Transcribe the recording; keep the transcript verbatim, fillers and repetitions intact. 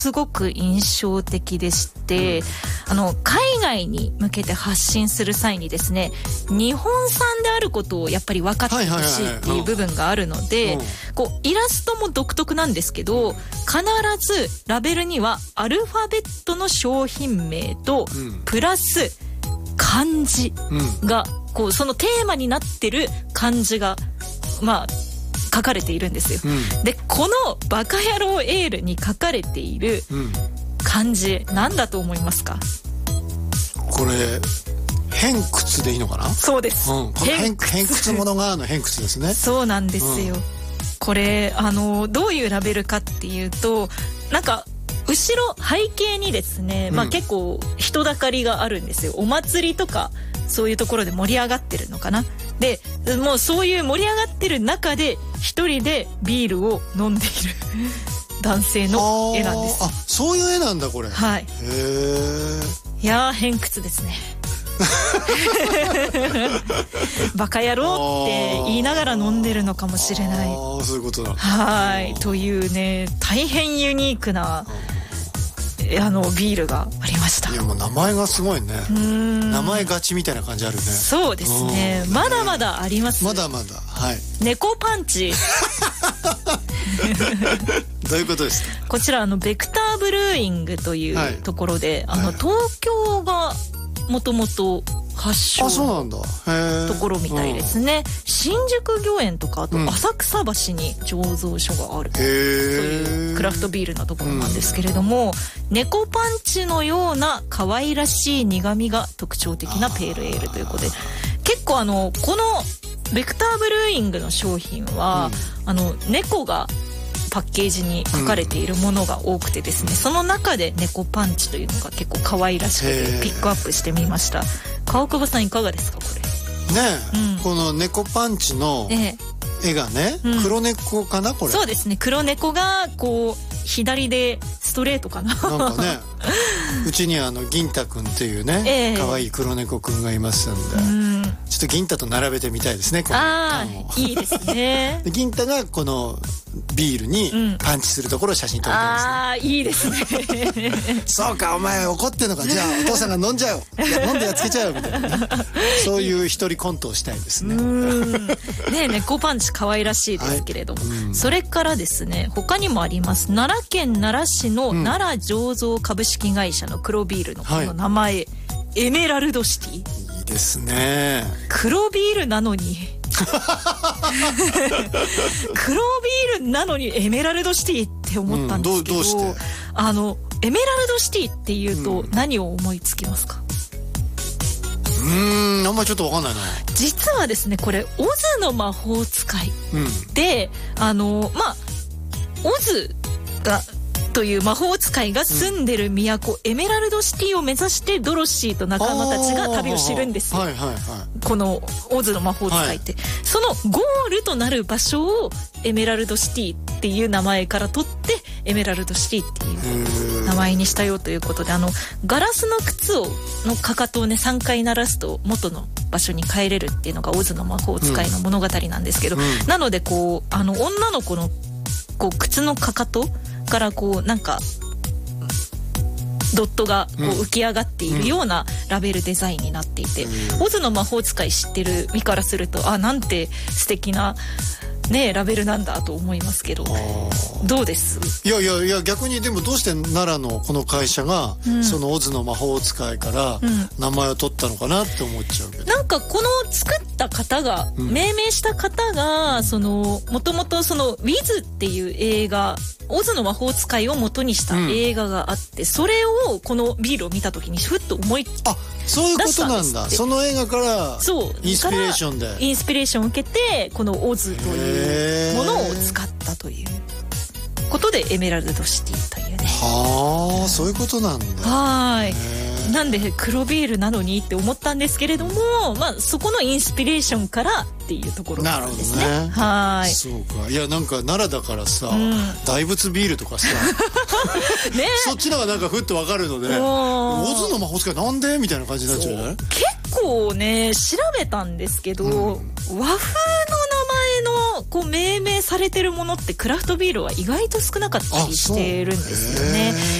すごく印象的でして、うん、あの海外に向けて発信する際にですね、日本産であることをやっぱり分かってほしいっていう部分があるので、こうイラストも独特なんですけど、必ずラベルにはアルファベットの商品名と、うん、プラス漢字が、うん、こうそのテーマになってる漢字がまあ書かれているんですよ、うん、でこのバカ野郎エールに書かれている漢字、うん、何だと思いますか？ これ偏屈でいいのかな？そうです、うん、この偏屈偏屈者がの偏屈ですね。 そうなんですよ、うん、これあのどういうラベルかっていうと、なんか後ろ背景にですね、うん、まあ結構人だかりがあるんですよ。お祭りとかそういうところで盛り上がってるのかな。でもうそういう盛り上がってる中で一人でビールを飲んでいる男性の絵なんです。 あ、そういう絵なんだこれ。 はい。 へえ。 いやー偏屈ですねバカ野郎って言いながら飲んでるのかもしれない。 ああ、そういうことだ。 はいというね、大変ユニークなあのビールがありました。 いやもう名前がすごいね。うーん、名前勝ちみたいな感じあるね。 そうですね。まだまだあります。 まだまだ。はい。 猫パンチどういうことですか？ こちらあのベクターブルーイングというところで、はい、あの東京がもともと発祥のところみたいですね。新宿御苑とかあと浅草橋に醸造所がある、うん、というクラフトビールのところなんですけれども、うん、猫パンチのような可愛らしい苦味が特徴的なペールエールということで、結構あのこのベクターブルーイングの商品は、うん、あの猫がパッケージに書かれているものが多くてですね、うん、その中で猫パンチというのが結構可愛らしくてピックアップしてみました。川久保さんいかがですかこれ？ ねえ、うん、この猫パンチの絵がね、ええ、黒猫かなこれ？ そうですね、黒猫がこう左でストレートかななんかねうちにはあの銀太くんっていうね、ええ、可愛い黒猫くんがいますんで、うん、ちょっと銀太と並べてみたいですね。このああいいですねで銀太がこのビールにパンチするところを写真撮りたいですね、うん、ああいいですねそうかお前怒ってんのか、じゃあお父さんが飲んじゃおう飲んでやっつけちゃうみたいな、ね、そういう一人コントをしたいですね。 うんねえ猫パンチ可愛らしいですけれども、はい、それからですね他にもあります。奈良県奈良市の奈良醸造株式会社の黒ビールのこの名前、はい、エメラルドシティ。 いいですね。 黒ビールなのに黒ビールなのにエメラルドシティって思ったんですけど、うん、どう、どうして？あのエメラルドシティっていうと何を思いつきますか？ うーん、あんまりちょっと分かんないな。 実はですねこれオズの魔法使いで、うん、あのまあオズがという魔法使いが住んでる都、うん、エメラルドシティを目指してドロッシーと仲間たちが旅を知るんですよ、はいはいはい、このオズの魔法使いって、はい、そのゴールとなる場所をエメラルドシティっていう名前から取ってエメラルドシティっていう名前にしたよということで、あのガラスの靴をのかかとをねさんかい鳴らすと元の場所に帰れるっていうのがオズの魔法使いの物語なんですけど、うん、なのでこうあの女の子のこう靴のかかとからこうなんかドットがこう浮き上がっているようなラベルデザインになっていて、うん、オズの魔法使い知ってる身からするとあなんて素敵なねラベルなんだと思いますけど、どうです？ いやいやいや逆にでもどうして奈良のこの会社が、うん、そのオズの魔法使いから名前を取ったのかなって思っちゃうけど、 なんかこの作った方が、うん、命名した方がそのもともとそのウィズっていう映画オズの魔法使いを元にした映画があって、うん、それをこのビールを見た時にふっと思い出したんですって。 あ、そういうことなんだ。その映画からインスピレーションでインスピレーションを受けてこのオズというものを使ったということでエメラルドシティというね。 はあ、そういうことなんだ。 はい。なんで黒ビールなのにって思ったんですけれども、まあそこのインスピレーションからっていうところなんですね。なるほどね。はい。 そうか。いやなんか奈良だからさ、うん、大仏ビールとかさ、ね、そっちのがなんかふっとわかるので、オズの魔法使いなんでみたいな感じになっちゃうじゃない？結構ね調べたんですけど、うん、和風の名前のこう命名されてるものってクラフトビールは意外と少なかったりしてるんですよね。